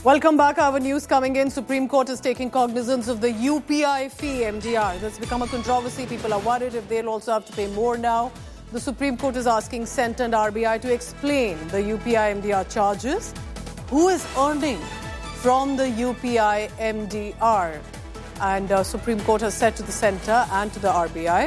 Welcome back. Our news coming in. Supreme Court is taking cognizance of the UPI fee, MDR. That's become a controversy. People are worried if they'll also have to pay more now. The Supreme Court is asking Centre and RBI to explain the UPI MDR charges. Who is earning from the UPI MDR? And Supreme Court has said to the Centre and to the RBI,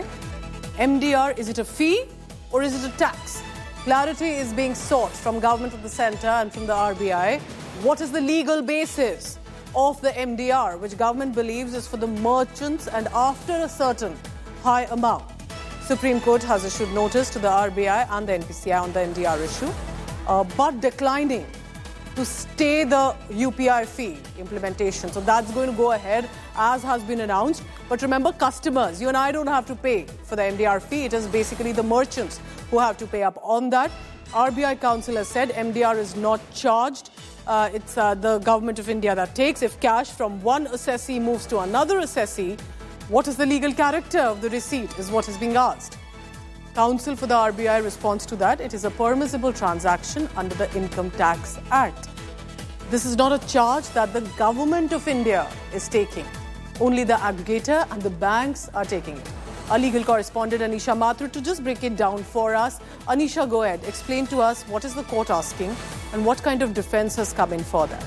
MDR, is it a fee or is it a tax? Clarity is being sought from government of the Centre and from the RBI. What is the legal basis of the MDR, which government believes is for the merchants and after a certain high amount? Supreme Court has issued notice to the RBI and the NPCI on the MDR issue, but declining to stay the UPI fee implementation. So that's going to go ahead as has been announced. But remember, customers, you and I don't have to pay for the MDR fee. It is basically the merchants who have to pay up on that. RBI Council has said MDR is not charged. It's the government of India that takes. If cash from one assessee moves to another assessee, what is the legal character of the receipt is what is being asked. Counsel for the RBI responds to that. It is a permissible transaction under the Income Tax Act. This is not a charge that the government of India is taking. Only the aggregator and the banks are taking it. Our legal correspondent Anisha Mathur to just break it down for us. Anisha, go ahead. Explain to us what is the court asking and what kind of defence has come in for that.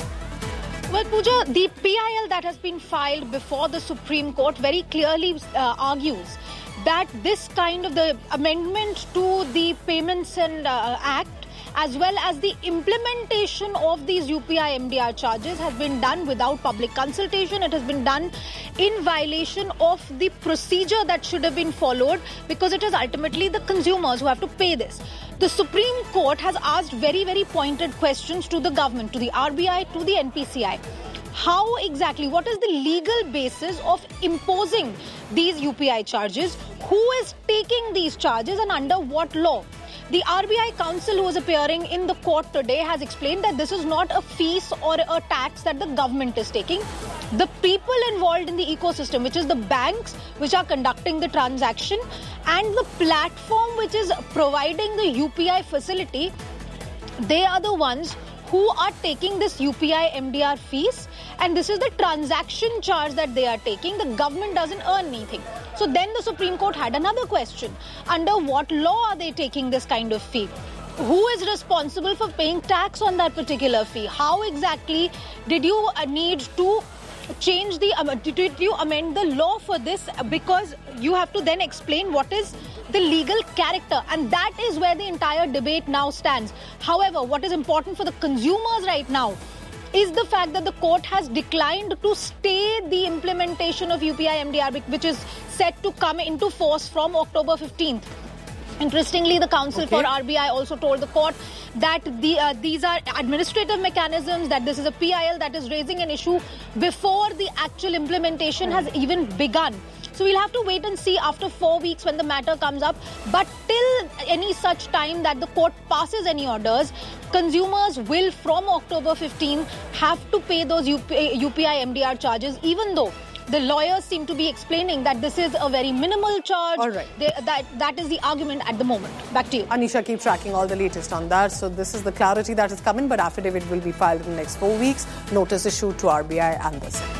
Well, Pooja, the PIL that has been filed before the Supreme Court very clearly argues that this kind of the amendment to the Payments and Act as well as the implementation of these UPI MDR charges has been done without public consultation. It has been done in violation of the procedure that should have been followed because it is ultimately the consumers who have to pay this. The Supreme Court has asked very, very pointed questions to the government, to the RBI, to the NPCI. How exactly, what is the legal basis of imposing these UPI charges? Who is taking these charges and under what law? The RBI counsel who was appearing in the court today has explained that this is not a fees or a tax that the government is taking. The people involved in the ecosystem, which is the banks which are conducting the transaction and the platform which is providing the UPI facility, they are the ones who are taking this UPI MDR fees, and this is the transaction charge that they are taking. The government doesn't earn anything. So then the Supreme Court had another question. Under what law are they taking this kind of fee? Who is responsible for paying tax on that particular fee? How exactly did you need to change did you amend the law for this? Because you have to then explain what is the legal character, and that is where the entire debate now stands. However, what is important for the consumers right now is the fact that the court has declined to stay the implementation of UPI MDR, which is set to come into force from October 15th. Interestingly, the counsel for RBI also told the court that these are administrative mechanisms, that this is a PIL that is raising an issue before the actual implementation has even begun. So we'll have to wait and see after 4 weeks when the matter comes up. But till any such time that the court passes any orders, consumers will from October 15 have to pay those UPI MDR charges, even though the lawyers seem to be explaining that this is a very minimal charge. All right. That is the argument at the moment. Back to you. Anisha, keep tracking all the latest on that. So this is the clarity that is coming, but affidavit will be filed in the next 4 weeks. Notice issued to RBI and the Centre.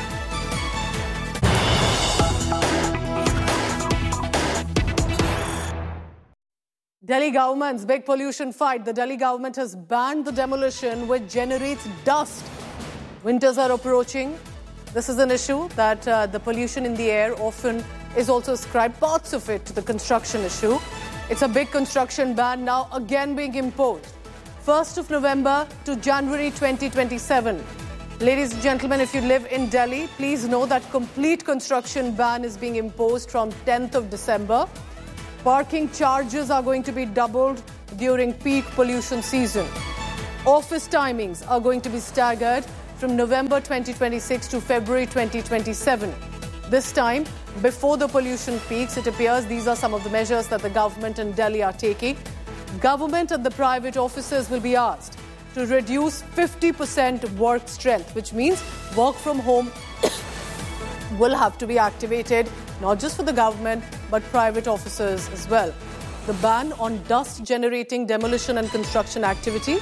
Delhi government's big pollution fight. The Delhi government has banned the demolition which generates dust. Winters are approaching. This is an issue that the pollution in the air often is also ascribed, parts of it, to the construction issue. It's a big construction ban now again being imposed. 1st of November to January 2027. Ladies and gentlemen, if you live in Delhi, please know that complete construction ban is being imposed from 10th of December. Parking charges are going to be doubled during peak pollution season. Office timings are going to be staggered from November 2026 to February 2027. This time, before the pollution peaks, it appears these are some of the measures that the government and Delhi are taking. Government and the private offices will be asked to reduce 50% work strength, which means work from home will have to be activated, not just for the government, but private offices as well. The ban on dust-generating demolition and construction activity